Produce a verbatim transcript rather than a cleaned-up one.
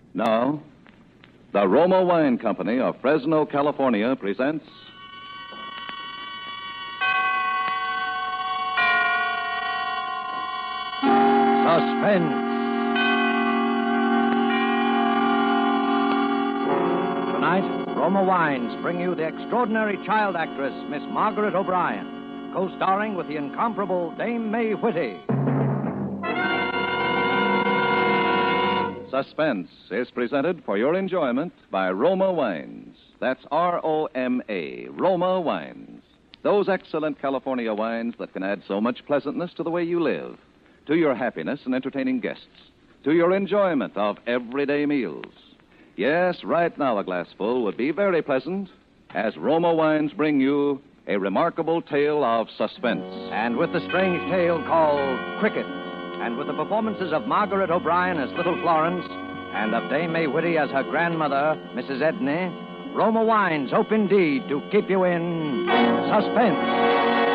Now, the Roma Wine Company of Fresno, California presents Suspense. Tonight, Roma Wines bring you the extraordinary child actress, Miss Margaret O'Brien, co-starring with the incomparable Dame May Whitty. Suspense is presented for your enjoyment by Roma Wines. That's R O M A, Roma Wines. Those excellent California wines that can add so much pleasantness to the way you live, to your happiness in entertaining guests, to your enjoyment of everyday meals. Yes, right now a glassful would be very pleasant as Roma Wines bring you a remarkable tale of suspense. And with the strange tale called Cricket, and with the performances of Margaret O'Brien as Little Florence, and of Dame May Whitty as her grandmother, Missus Edney, Roma Wines hope indeed to keep you in suspense.